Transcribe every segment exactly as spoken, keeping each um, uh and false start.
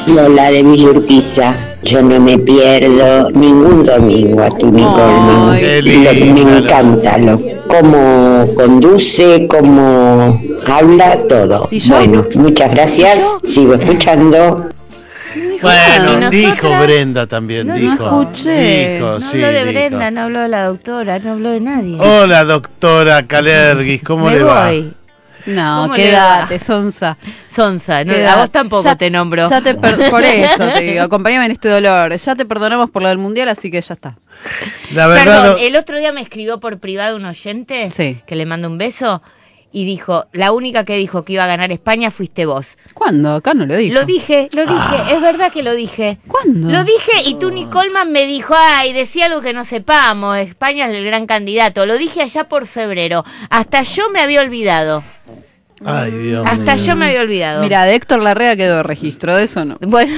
Lola de Villa Urquiza. Yo no me pierdo ningún domingo a Tuni Colman. Me encanta lo, cómo conduce, cómo habla, todo. Bueno, muchas gracias. Sigo escuchando. Bueno, dijo Brenda también, no, dijo. No escuché. Dijo, no sí, habló de dijo. Brenda, no habló de la doctora, no habló de nadie. Hola, doctora Calergis, ¿cómo Me le va? voy. No, ¿Cómo quédate, Sonsa. Sonsa, no, Quédate. a vos tampoco Ya- te nombro. Ya te per- por eso te digo, acompáñame en este dolor. Ya te perdonamos por lo del mundial, así que ya está. La verdad, Perdón, no- el otro día me escribió por privado un oyente, Sí. que le mando un beso, y dijo, la única que dijo que iba a ganar España fuiste vos. ¿Cuándo? Acá no lo dijo. Lo dije, lo dije, es verdad que lo dije. ¿Cuándo? Lo dije y Tuni Colman me dijo, ay, decía algo que no sepamos, España es el gran candidato. Lo dije allá por febrero, hasta yo me había olvidado. Ay, Dios Hasta mío. yo me había olvidado. Mira, de Héctor Larrea quedó registro, de eso no. Bueno,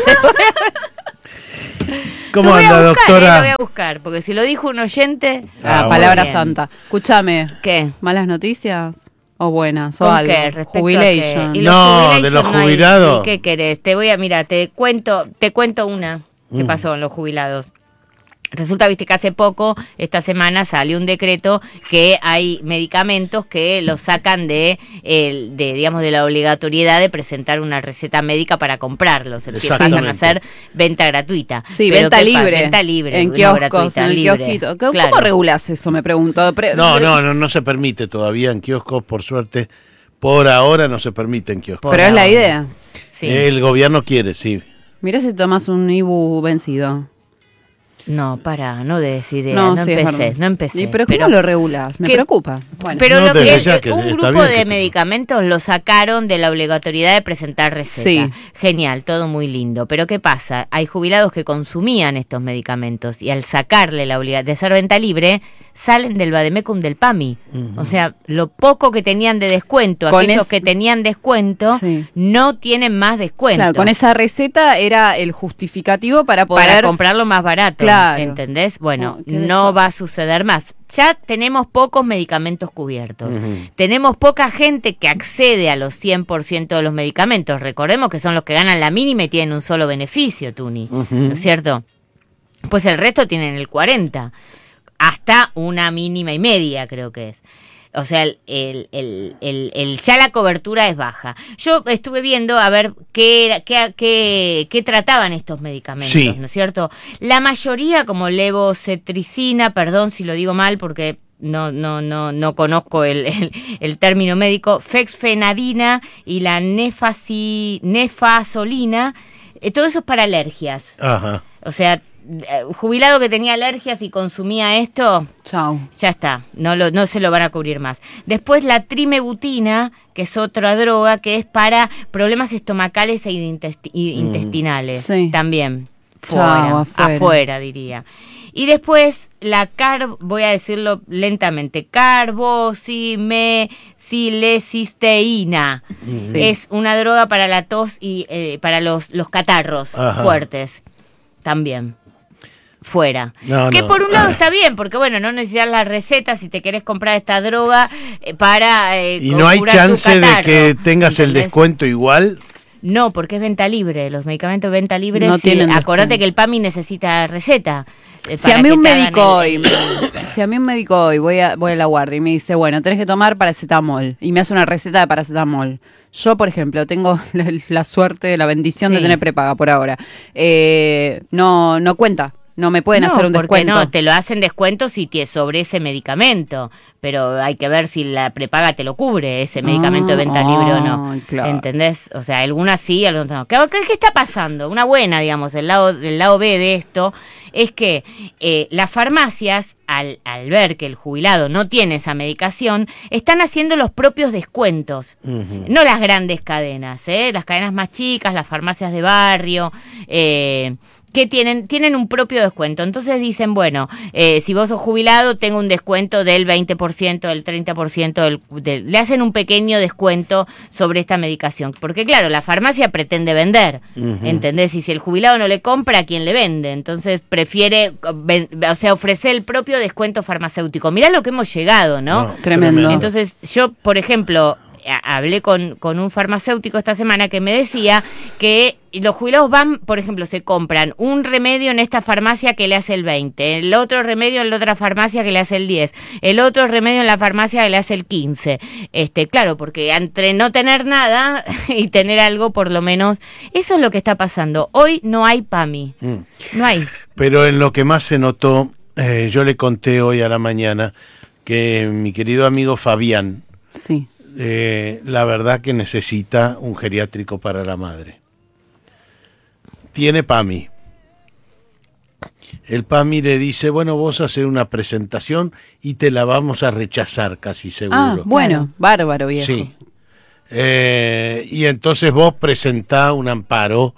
¿Cómo lo voy a anda, buscar, eh, doctora? lo voy a buscar, porque si lo dijo un oyente... Ah, Ah, palabra bien. santa. Escúchame, ¿Qué? ¿malas noticias? ¿O buenas? ¿O ¿Con algo? qué? Respecto a Jubilation. qué? Y los No, jubilation de los no hay- jubilados. ¿Y qué querés? Te voy a, mira, te cuento, te cuento una que Mm. pasó en los jubilados. Resulta, viste, que hace poco, esta semana, salió un decreto que hay medicamentos que los sacan de, el, de digamos, de la obligatoriedad de presentar una receta médica para comprarlos. Se pasan a hacer venta gratuita. Sí, Pero venta ¿qué libre. pasa? Venta libre. En no kioscos, gratuita, en el libre. kiosquito. ¿Cómo Claro. regulás eso? Me pregunto. Pre- No, no, no, no se permite todavía en kioscos, por suerte. Por ahora no se permite en kioscos. Pero es la idea. Sí. El gobierno quiere, sí. Mirá si tomas un Ibu vencido. No, para, no des ideas, No, no, sí, es empecés, verdad. no empecés. ¿Y pero cómo lo regulás? Me que- preocupa. Bueno. Pero No, lo que, desde ya el- que un está grupo bien de que te- medicamentos lo sacaron de la obligatoriedad de presentar receta. Sí. Genial, todo muy lindo. Pero ¿qué pasa? Hay jubilados que consumían estos medicamentos y al sacarle la obligación de ser venta libre, salen del vademecum del PAMI. O sea, lo poco que tenían de descuento, Con aquellos es- que tenían descuento, Sí. no tienen más descuento. Claro, con esa receta era el justificativo para poder... Para comprarlo más barato, Claro. ¿entendés? Bueno, No, qué no desastre. va a suceder más. Ya tenemos pocos medicamentos cubiertos. Tenemos poca gente que accede a los cien por ciento de los medicamentos. Recordemos que son los que ganan la mínima y tienen un solo beneficio, Tuni. ¿No es cierto? Pues el resto tienen el cuarenta. Hasta una mínima y media, creo que es. O sea, el, el, el, el, el- ya la cobertura es baja. Yo estuve viendo a ver qué, era- qué, qué, qué trataban estos medicamentos, Sí. ¿no es cierto? La mayoría, como levocetricina, perdón si lo digo mal porque no no no no conozco el, el, el término médico, fexfenadina y la nefasi, nefasolina, eh, todo eso es para alergias. Ajá. O sea, eh, jubilado que tenía alergias y consumía esto, Chau. ya está, no lo no se lo van a cubrir más. Después la trimebutina, que es otra droga que es para problemas estomacales e intesti- y intestinales, Sí. también Chao, fuera, afuera. afuera diría. Y después la car, voy a decirlo lentamente, carbosimecilecysteína. Sí. Es una droga para la tos y eh, para los, los catarros Ajá. fuertes, también. Fuera. No, que no. por un lado está bien, porque bueno, no necesitas la receta si te querés comprar esta droga eh, para eh, ¿Y no hay curar tu chance de catarro, que tengas el ¿entendés? descuento igual? No, porque es venta libre. Los medicamentos de venta libre, No sí, tienen acordate descuento. que el PAMI necesita receta. eh, Si a para mí que un te hagan médico el- hoy, si a mí un médico hoy voy a, voy a la guardia y me dice, bueno, tenés que tomar paracetamol y me hace una receta de paracetamol. Yo, por ejemplo, tengo la, la suerte, la bendición de Sí. tener prepaga por ahora. Eh, no, no cuenta. No me pueden no, hacer un porque descuento. no, te lo hacen descuento si te sobre ese medicamento, pero hay que ver si la prepaga te lo cubre, ese medicamento de venta libre o no. Ay, claro. ¿Entendés? O sea, algunas sí, algunas no. ¿Qué, qué- qué está pasando? Una buena, digamos, el lado, el lado B de esto es que eh, las farmacias, al, al ver que el jubilado no tiene esa medicación, están haciendo los propios descuentos. Ujú. No las grandes cadenas, ¿eh? Las cadenas más chicas, las farmacias de barrio, eh, que tienen tienen un propio descuento. Entonces dicen, bueno, eh, si vos sos jubilado, tengo un descuento del veinte por ciento, del treinta por ciento, del, del, le hacen un pequeño descuento sobre esta medicación. Porque claro, la farmacia pretende vender, Ujú. ¿entendés? Y si el jubilado no le compra, ¿a quién le vende? Entonces prefiere, ven- o sea, ofrecer el propio descuento farmacéutico. Mirá lo que hemos llegado, ¿no? No, Tremendo. Entonces, yo, por ejemplo, a- hablé con, con un farmacéutico esta semana que me decía que los jubilados van, por ejemplo, se compran un remedio en esta farmacia que le hace el veinte, el otro remedio en la otra farmacia que le hace el diez, el otro remedio en la farmacia que le hace el quince. Este, claro, porque entre no tener nada y tener algo, por lo menos, eso es lo que está pasando. Hoy no hay PAMI, Mm. no hay. Pero en lo que más se notó, eh, yo le conté hoy a la mañana que mi querido amigo Fabián, Sí. eh, la verdad que necesita un geriátrico para la madre. Tiene PAMI. El PAMI le dice, bueno, vos haces una presentación y te la vamos a rechazar casi seguro. Ah, bueno, bárbaro, viejo. Sí. Eh, y entonces vos presentás un amparo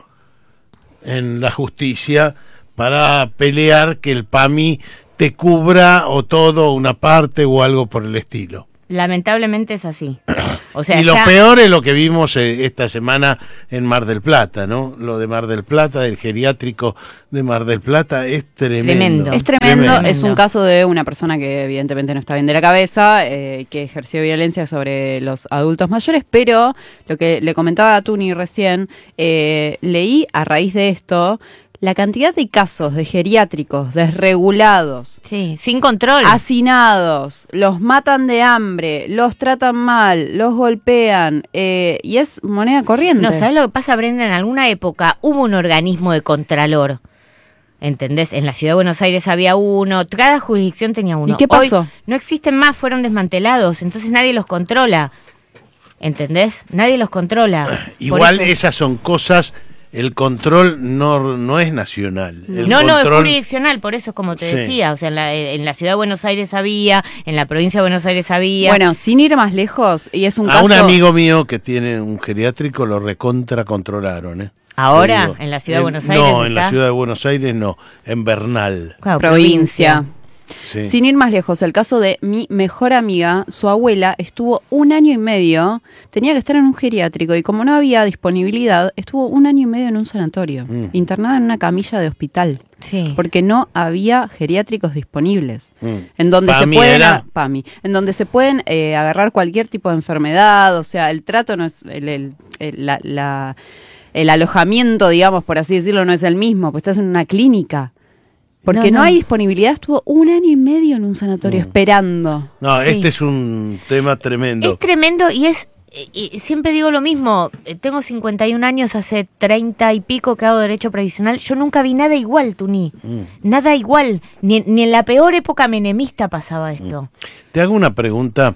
en la justicia para pelear que el PAMI te cubra o todo, una parte o algo por el estilo. Lamentablemente es así. O sea, Y lo ya- peor es lo que vimos eh, esta semana en Mar del Plata, ¿no? Lo de Mar del Plata, del geriátrico de Mar del Plata, es tremendo. Tremendo. Es tremendo, Tremendo. es un caso de una persona que evidentemente no está bien de la cabeza, eh, que ejerció violencia sobre los adultos mayores, pero lo que le comentaba a Tuni recién, eh, leí a raíz de esto la cantidad de casos de geriátricos desregulados, Sí, sin control. hacinados, los matan de hambre, los tratan mal, los golpean, eh, y es moneda corriente. No, ¿sabes lo que pasa, Brenda? En alguna época hubo un organismo de contralor. ¿Entendés? En la Ciudad de Buenos Aires había uno, cada jurisdicción tenía uno. ¿Y qué pasó? Hoy no existen más, fueron desmantelados, entonces nadie los controla. ¿Entendés? Nadie los controla. Por Igual eso- esas son cosas, el control no, no es nacional. El No, no, es control- jurisdiccional, por eso, como te Sí. decía, o sea, en la, en la Ciudad de Buenos Aires había, en la provincia de Buenos Aires había. Bueno, sin ir más lejos, y es un A caso... un amigo mío que tiene un geriátrico lo recontra controlaron, ¿eh? ¿Ahora? Te digo. ¿En la Ciudad de En- Buenos Aires No, en la está? Ciudad de Buenos Aires no, en Bernal. Claro, provincia. Sí. Sin ir más lejos, el caso de mi mejor amiga, su abuela estuvo un año y medio, tenía que estar en un geriátrico y como no había disponibilidad, estuvo un año y medio en un sanatorio, Mm. internada en una camilla de hospital, Sí. porque no había geriátricos disponibles. Mm. En donde PAMI se pueden era. a- PAMI, en donde se pueden eh, agarrar cualquier tipo de enfermedad, o sea, el trato no es el, el- el- la- la- el alojamiento, digamos, por así decirlo, no es el mismo, pues estás en una clínica. Porque No, no, no. hay disponibilidad, estuvo un año y medio en un sanatorio esperando. No, Sí. este es un tema tremendo. Es tremendo y es, y y siempre digo lo mismo, eh, tengo cincuenta y un años, hace treinta y pico que hago derecho previsional, yo nunca vi nada igual, Tuni, Mm. nada igual, ni, ni en la peor época menemista pasaba esto. Te hago una pregunta.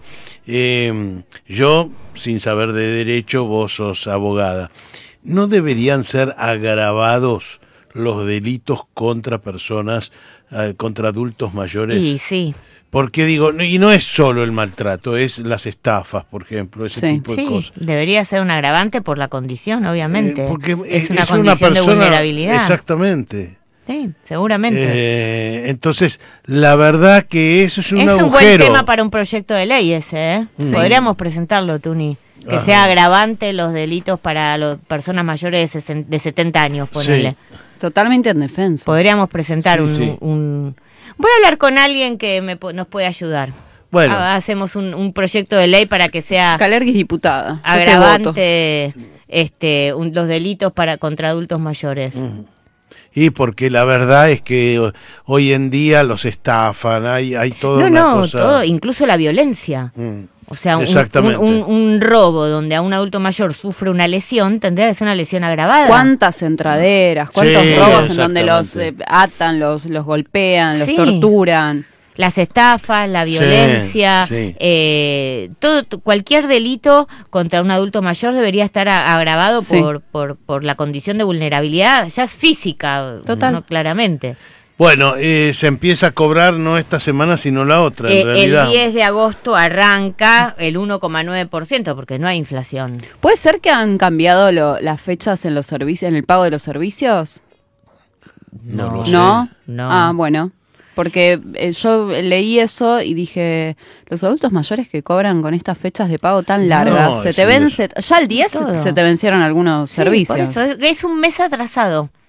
Eh, yo, sin saber de derecho, vos sos abogada. ¿No deberían ser agravados los delitos contra personas, eh, contra adultos mayores? Y sí, Porque digo, no- y no es solo el maltrato, es las estafas, por ejemplo, ese Sí. tipo de sí, cosas. debería ser un agravante por la condición, obviamente. Eh, porque es una condición de vulnerabilidad. Exactamente. Sí, seguramente. Eh, entonces, la verdad que eso es un es un buen agujero. tema para un proyecto de ley ese, ¿eh? Sí. Podríamos presentarlo, Tuni. Que Ajá. sea agravante los delitos para las personas mayores de, sesen- de setenta años, ponele. Sí. Totalmente en defensa. Podríamos presentar Sí, un, sí. un- Voy a hablar con alguien que me, pu- nos puede ayudar. Bueno. Ah, hacemos un, un proyecto de ley para que sea Calergui es diputada. Yo te voto. agravante este, un- los delitos para contra adultos mayores. Y porque la verdad es que ho- hoy en día los estafan, hay, hay toda No, una no, cosa. todo, incluso la violencia. Mm. O sea, un, Exactamente. un- un- un robo donde a un adulto mayor sufre una lesión tendría que ser una lesión agravada. ¿Cuántas entraderas? ¿Cuántos Sí, robos en donde los eh, exactamente. atan, los, los golpean, los Sí. torturan? Las estafas, la violencia, sí. eh, todo, t- cualquier delito contra un adulto mayor debería estar a- agravado Sí. por, por, por la condición de vulnerabilidad, ya es física, Total. ¿no? Claramente. Bueno, eh, se empieza a cobrar no esta semana, sino la otra, Eh, en realidad. el diez de agosto arranca el uno coma nueve por ciento porque no hay inflación. ¿Puede ser que han cambiado lo- las fechas en los servicios, en el pago de los servicios? No lo sé. ¿No? No. Ah, bueno. Porque eh, yo leí eso y dije, los adultos mayores que cobran con estas fechas de pago tan largas, No, se es te un vence, ya el diez se, Todo. se te vencieron algunos Sí, servicios. por eso, es, es un mes atrasado.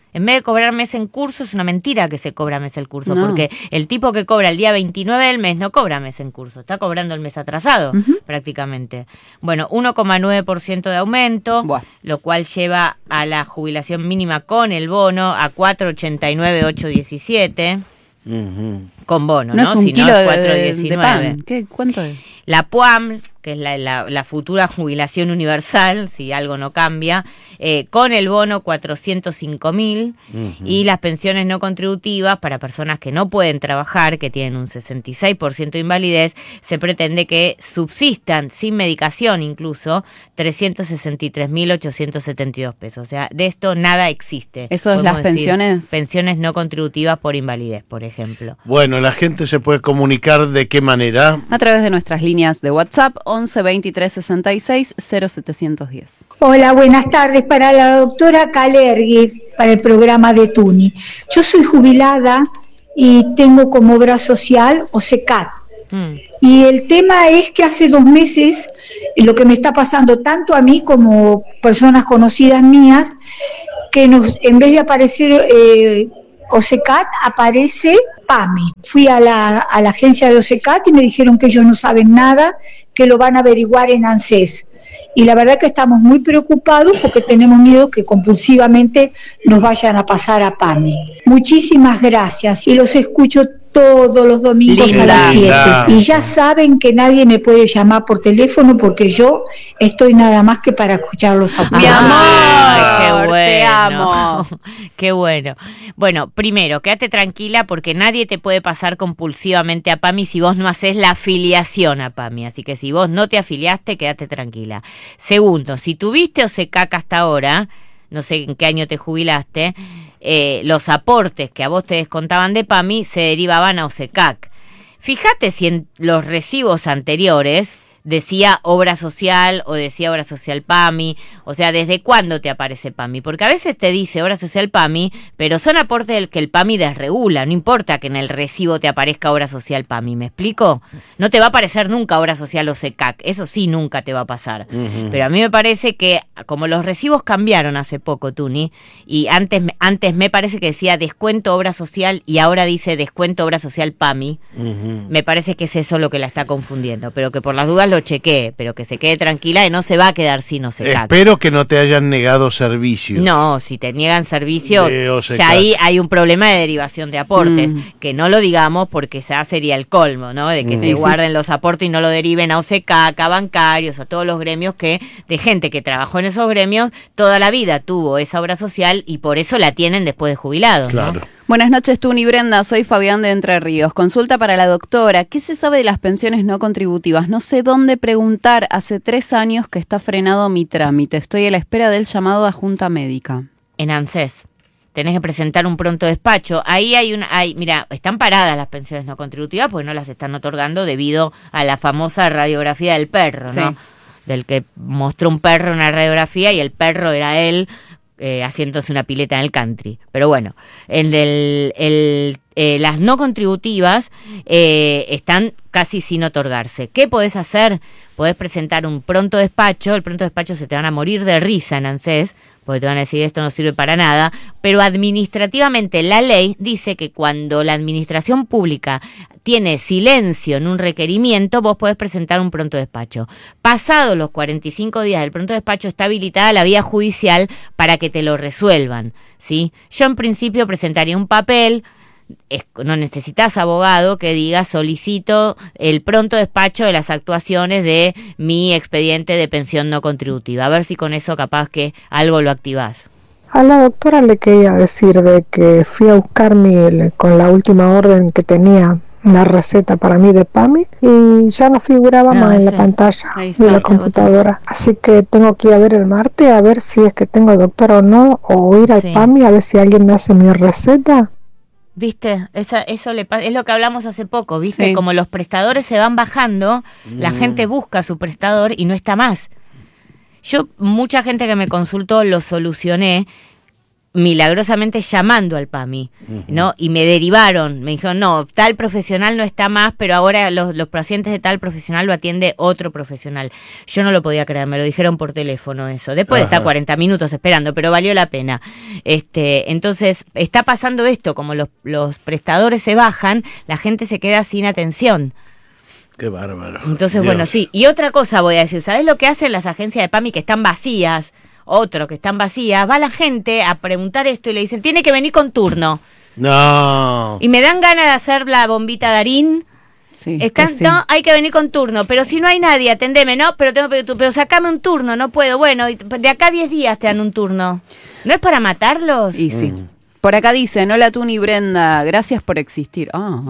En vez de cobrar mes en curso, es una mentira que se cobra mes el curso, No. porque el tipo que cobra el día veintinueve del mes no cobra mes en curso, está cobrando el mes atrasado, uh-huh. prácticamente. Bueno, uno coma nueve por ciento de aumento, Buah. lo cual lleva a la jubilación mínima con el bono a cuatro ochenta y nueve ocho diecisiete. Uh-huh. Con bono, ¿no? No es un si kilo no es de, cuatro de, diecinueve. de pan. ¿Qué? ¿Cuánto es? La P U A M, que es la, la, la futura jubilación universal, si algo no cambia, eh, con el bono cuatrocientos cinco mil, uh-huh. y las pensiones no contributivas para personas que no pueden trabajar, que tienen un sesenta y seis por ciento de invalidez, se pretende que subsistan sin medicación incluso trescientos sesenta y tres mil ochocientos setenta y dos pesos. O sea, de esto nada existe. ¿Eso es las decir, pensiones? Pensiones no contributivas por invalidez, por ejemplo. Bueno, la gente se puede comunicar ¿de qué manera? A través de nuestras líneas de WhatsApp once veintitrés sesenta y seis cero setecientos diez. Hola, buenas tardes para la doctora Kalergi, para el programa de Tuni. Yo soy jubilada y tengo como obra social OSECAT. Mm. Y el tema es que hace dos meses lo que me está pasando tanto a mí como personas conocidas mías, que nos, en vez de aparecer eh, OSECAT, aparece PAMI. Fui a la, a la agencia de OSECAT y me dijeron que ellos no saben nada, que lo van a averiguar en ANSES. Y la verdad que estamos muy preocupados porque tenemos miedo que compulsivamente nos vayan a pasar a PAMI. Muchísimas gracias y los escucho todos los domingos Linda. a las siete. Y ya saben que nadie me puede llamar por teléfono porque yo estoy nada más que para escucharlos a ustedes. ¡Mi amor! Ay, ¡qué bueno! ¡Te amo! ¡Qué bueno! Bueno, primero, quédate tranquila porque nadie te puede pasar compulsivamente a PAMI si vos no haces la afiliación a PAMI. Así que si vos no te afiliaste, quédate tranquila. Segundo, si tuviste OSECAC hasta ahora, no sé en qué año te jubilaste, eh, los aportes que a vos te descontaban de PAMI se derivaban a OSECAC. Fíjate si en los recibos anteriores decía obra social o decía obra social PAMI, o sea, ¿desde cuándo te aparece PAMI? Porque a veces te dice obra social PAMI, pero son aportes del que el PAMI desregula, no importa que en el recibo te aparezca obra social PAMI, ¿me explico? No te va a aparecer nunca obra social OSECAC, eso sí nunca te va a pasar, uh-huh. pero a mí me parece que como los recibos cambiaron hace poco, Tuni, y antes, antes me parece que decía descuento obra social y ahora dice descuento obra social PAMI, uh-huh. me parece que es eso lo que la está confundiendo, pero que por las dudas lo chequee, pero que se quede tranquila y no se va a quedar sin OSECAC. Espero que no te hayan negado servicios. No, si te niegan servicios, ya ahí hay un problema de derivación de aportes, mm. que no lo digamos porque ya sería el colmo, ¿no? De que mm. se guarden los aportes y no lo deriven a OSECAC, a bancarios, a todos los gremios que, de gente que trabajó en esos gremios, toda la vida tuvo esa obra social y por eso la tienen después de jubilados, claro. ¿no? Buenas noches, Tuni Brenda, soy Fabián de Entre Ríos. Consulta para la doctora, ¿qué se sabe de las pensiones no contributivas? No sé dónde preguntar, hace tres años que está frenado mi trámite, estoy a la espera del llamado a junta médica. En ANSES, tenés que presentar un pronto despacho, ahí hay una, hay, mira, están paradas las pensiones no contributivas porque no las están otorgando debido a la famosa radiografía del perro, ¿no? Sí. Del que mostró un perro en una radiografía y el perro era él, Eh, haciéndose una pileta en el country. Pero bueno, el, el, el, eh, las no contributivas eh, están casi sin otorgarse. ¿Qué podés hacer? Podés presentar un pronto despacho, el pronto despacho se te van a morir de risa en ANSES, porque te van a decir esto no sirve para nada, pero administrativamente la ley dice que cuando la administración pública tiene silencio en un requerimiento, vos podés presentar un pronto despacho. Pasados los cuarenta y cinco días del pronto despacho está habilitada la vía judicial para que te lo resuelvan, ¿sí? Yo en principio presentaría un papel, es, no necesitas abogado que diga solicito el pronto despacho de las actuaciones de mi expediente de pensión no contributiva. A ver si con eso capaz que algo lo activás. A la doctora le quería decir de que fui a buscar mi, con la última orden que tenía una receta para mí de PAMI y ya no figuraba no, más en sí. la pantalla está, de la computadora. Así que tengo que ir a ver el martes a ver si es que tengo doctora o no, o ir al sí. PAMI a ver si alguien me hace mi receta. ¿Viste? Esa, eso le pasa, es lo que hablamos hace poco, ¿viste? Sí. Como los prestadores se van bajando, mm. la gente busca a su prestador y no está más. Yo, mucha gente que me consultó, lo solucioné. milagrosamente llamando al PAMI, uh-huh. ¿no? Y me derivaron, me dijeron, no, tal profesional no está más, pero ahora los, los pacientes de tal profesional lo atiende otro profesional. Yo no lo podía creer, me lo dijeron por teléfono eso, después de estar cuarenta minutos esperando, pero valió la pena. Este, entonces, está pasando esto, como los, los prestadores se bajan, la gente se queda sin atención. Qué bárbaro. Entonces, Dios. bueno, sí. Y otra cosa voy a decir, ¿sabés lo que hacen las agencias de PAMI que están vacías? Otro que están vacías, va la gente a preguntar esto y le dicen, tiene que venir con turno. No. Y me dan ganas de hacer la bombita Darín. Sí, Están, sí. No, hay que venir con turno, pero si no hay nadie, atendeme, ¿no? Pero tengo pero, pero sacame un turno, no puedo. Bueno, de acá a diez días te dan un turno. ¿No es para matarlos? Y sí. Mm. Por acá dicen, hola Tuni Brenda, gracias por existir. Ah,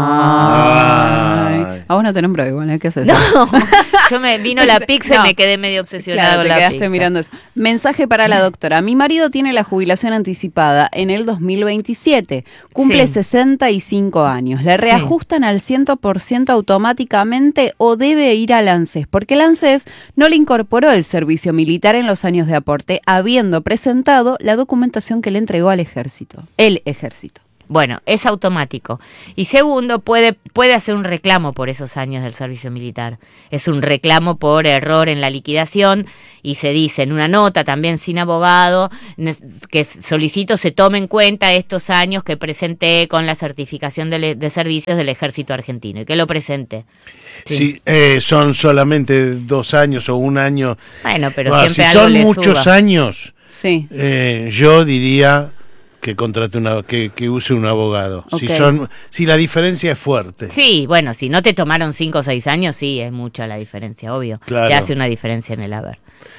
Ay. ay. A vos no te nombro igual, ¿eh? ¿Qué haces? No, yo me vino la pizza No. y me quedé medio obsesionada Claro, con te la quedaste pizza. mirando eso. Mensaje para la doctora. Mi marido tiene la jubilación anticipada en el dos mil veintisiete. Cumple Sí. sesenta y cinco años. ¿Le reajustan al cien por ciento automáticamente o debe ir al ANSES? Porque el ANSES no le incorporó el servicio militar en los años de aporte, habiendo presentado la documentación que le entregó al ejército. El ejército. Bueno, es automático. Y segundo, puede, puede hacer un reclamo por esos años del servicio militar. Es un reclamo por error en la liquidación y se dice en una nota, también sin abogado, que solicito se tome en cuenta estos años que presenté con la certificación de, de servicios del Ejército Argentino y que lo presente. Sí, sí eh, son solamente dos años o un año. Bueno, pero bueno, siempre si algo son le muchos suba. años, Sí. eh, yo diría que contrate una, que, que use un abogado. Okay. Si son, si la diferencia es fuerte. Sí, bueno, si no te tomaron cinco o seis años, sí, es mucha la diferencia, obvio. Claro. Te hace una diferencia en el haber.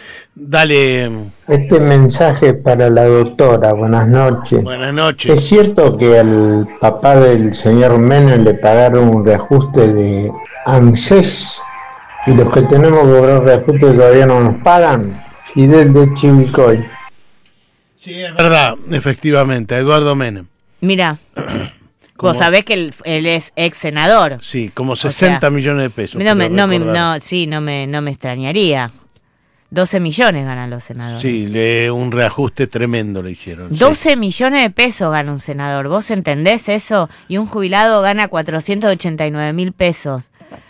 Dale. Este mensaje para la doctora, buenas noches. Buenas noches. ¿Es cierto que al papá del señor Menem le pagaron un reajuste de ANSES y los que tenemos que cobrar reajuste todavía no nos pagan? Fidel de Chivilcoy. Sí, es verdad, efectivamente, Eduardo Menem. Mira, vos sabés que él, él es ex senador. Sí, como sesenta sea, millones de pesos. No me, no me, recordar. no, sí, no me, no me extrañaría. doce millones ganan los senadores. Sí, le, un reajuste tremendo le hicieron. doce sí. millones de pesos gana un senador. ¿Vos entendés eso? Y un jubilado gana cuatrocientos ochenta y nueve mil pesos.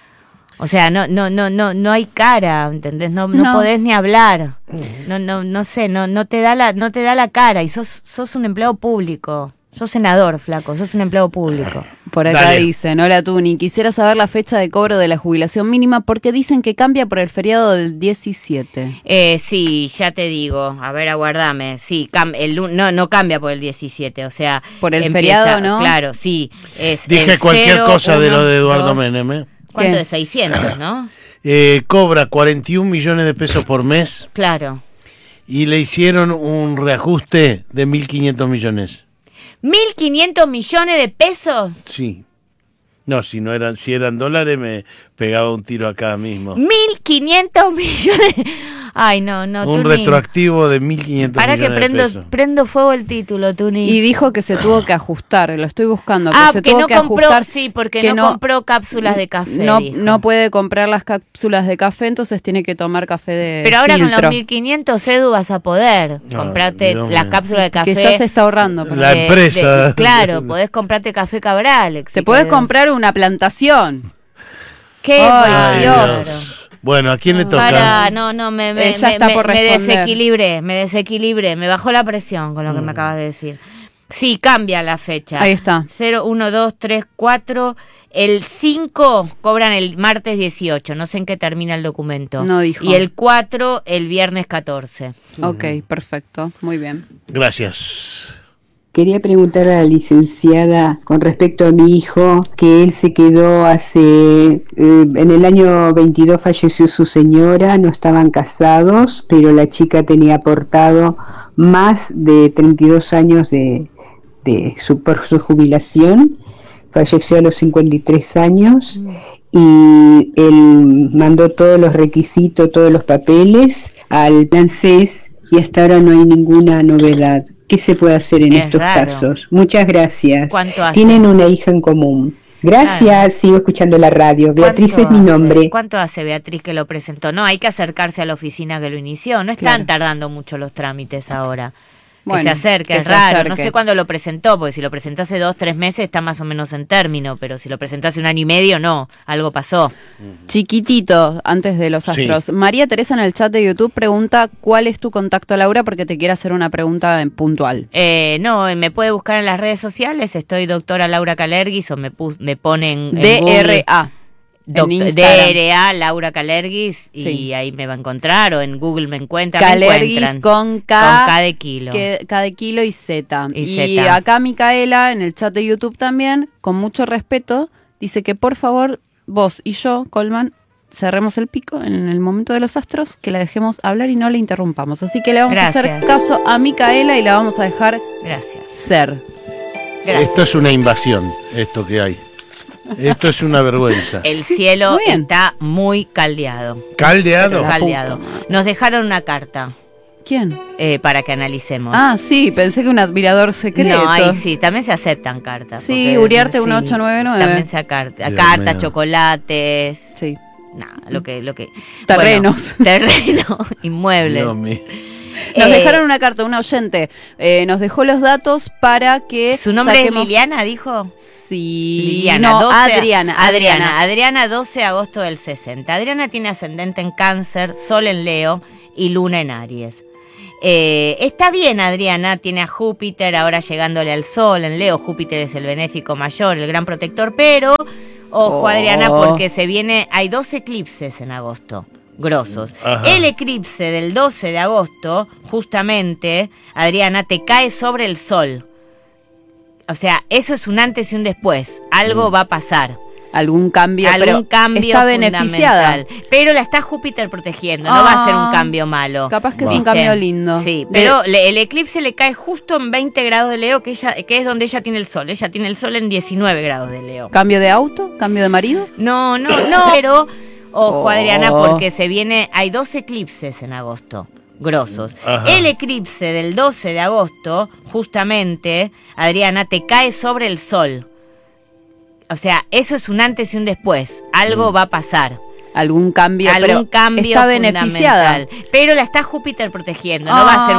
O sea, no, no, no, no, no hay cara, ¿entendés? No, no, No. podés ni hablar. No, no, no sé, no, no te da la, no te da la cara. Y sos, sos un empleado público. Sos senador, flaco, sos un empleado público. Por acá Dale. dicen, hola Tuni, quisiera saber la fecha de cobro de la jubilación mínima porque dicen que cambia por el feriado del diecisiete. Eh, sí, ya te digo, a ver, aguardame. Sí, cam- el, lu- no, no cambia por el diecisiete, o sea... Por el empieza- feriado, ¿no? Claro, sí. Es Dije el cualquier cero, cosa de uno, lo de Eduardo dos, Menem. ¿eh? ¿Cuánto ¿Qué? de seiscientos, no? Eh, cobra cuarenta y un millones de pesos por mes Claro. y le hicieron un reajuste de mil quinientos millones. ¿mil quinientos millones de pesos? Sí. No, si no eran, si eran dólares me pegaba un tiro acá mismo. mil quinientos millones. Ay, no, no, un Tuni. retroactivo de mil quinientos Para millones que prendo, de pesos. prendo fuego el título, Tuni. Y dijo que se tuvo que ajustar, lo estoy buscando, que ah, se que tuvo no que compró, ajustar. sí, porque que no, compró cápsulas de café. No, dijo. no puede comprar las cápsulas de café, entonces tiene que tomar café de Pero ahora filtro. con los mil quinientos Edu vas a poder No, comprarte Dios las mío. cápsulas de café. Quizás se está ahorrando. pero- La empresa. claro, podés comprarte café Cabral. Te si podés querés. comprar una plantación. Qué Ay, Ay, bárbaro. Dios. Bueno, ¿a quién le toca? Para, no, no, me, me, Eh, ya me- está me- por me responder. desequilibré, me desequilibré, me bajó la presión con lo que me acabas de decir. Sí, cambia la fecha. Ahí está. cero, uno, dos, tres, cuatro. El cinco cobran el martes dieciocho, no sé en qué termina el documento. No dijo. Y el cuatro el viernes catorce. Ok, perfecto, muy bien. Gracias. Quería preguntar a la licenciada con respecto a mi hijo, que él se quedó hace, eh, en el año veintidós falleció su señora, no estaban casados, pero la chica tenía aportado más de treinta y dos años de, de su, por su jubilación, falleció a los cincuenta y tres años y él mandó todos los requisitos, todos los papeles al ANSES y hasta ahora no hay ninguna novedad. ¿Qué se puede hacer en Es estos raro. casos? Muchas gracias. ¿Cuánto hace? Tienen una hija en común. Gracias, Claro. sigo escuchando la radio. Beatriz ¿Cuánto es mi hace? nombre. ¿Cuánto hace Beatriz que lo presentó? No, hay que acercarse a la oficina que lo inició. No están Claro. tardando mucho los trámites ahora. Bueno, que se acerque, es raro. Acerque. No sé cuándo lo presentó, porque si lo presentó hace dos, tres meses está más o menos en término, pero si lo presentó hace un año y medio, no, algo pasó. Chiquitito, antes de los astros. Sí. María Teresa en el chat de YouTube pregunta cuál es tu contacto, Laura, porque te quiere hacer una pregunta puntual. Eh, no, me puede buscar en las redes sociales, estoy doctora Laura Kalergis o me, pus, me ponen en D R A. D R A Laura Kalergis y sí. ahí me va a encontrar, o en Google me encuentran. Kalergis me con K, con K de kilo. Que, K de kilo y Z. Y, y Z. acá Micaela en el chat de YouTube también, con mucho respeto, dice que por favor vos y yo, Colman, cerremos el pico en el momento de los astros, que la dejemos hablar y no la interrumpamos. Así que le vamos Gracias. a hacer caso a Micaela y la vamos a dejar Gracias. ser. Gracias. Esto es una invasión, esto que hay. Esto es una vergüenza. El cielo está muy caldeado. ¿Caldeado? Caldeado. Nos dejaron una carta. ¿Quién? Eh, para que analicemos. Ah, sí, pensé que un admirador secreto. No, ahí sí, también se aceptan cartas. Sí, porque, Uriarte sí, uno ocho nueve nueve. También se acarta, cartas, chocolates. Sí. Nada, lo que, lo que. Terrenos. Bueno, terreno, inmuebles. Dios mío. Nos eh, dejaron una carta, un oyente eh, nos dejó los datos para que ¿Su nombre saquemos... es Liliana, dijo? Sí, Liliana, no, doce, Adriana, Adriana. Adriana. Adriana, doce de agosto del sesenta. Adriana tiene ascendente en Cáncer, Sol en Leo y Luna en Aries. Eh, está bien, Adriana, tiene a Júpiter ahora llegándole al Sol en Leo. Júpiter es el benéfico mayor, el gran protector, pero ojo, oh. Adriana, porque se viene, hay dos eclipses en agosto. Grosos. Ajá. El eclipse del doce de agosto, justamente, Adriana, te cae sobre el sol. O sea, eso es un antes y un después. Algo mm. va a pasar. Algún cambio, Algún pero cambio está beneficiada. Pero la está Júpiter protegiendo, no ah, va a ser un cambio malo. Capaz que ¿viste? Es un cambio lindo. Sí, pero le, el eclipse le cae justo en veinte grados de Leo, que ella que es donde ella tiene el sol. Ella tiene el sol en diecinueve grados de Leo. ¿Cambio de auto? ¿Cambio de marido? No, no, no, pero... Ojo, oh. Adriana, porque se viene, hay dos eclipses en agosto, grosos. Ajá. El eclipse del doce de agosto, justamente, Adriana, te cae sobre el sol. O sea, eso es un antes y un después. Algo mm. va a pasar. Algún cambio, Algún pero cambio está beneficiada. Pero la está Júpiter protegiendo, ah. no va a ser